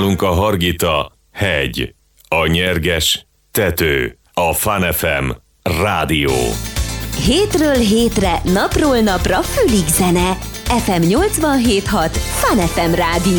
Nálunk a Hargita hegy, a Nyerges tető, a Fun FM rádió. Hétről hétre, napról napra fülig zene. FM 87.6 Fun FM rádió.